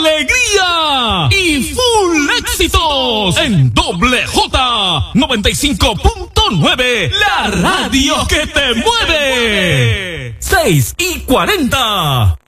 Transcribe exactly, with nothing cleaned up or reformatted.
alegría y full éxitos en Doble J noventa y cinco punto nueve, la radio que te mueve. seis y cuarenta.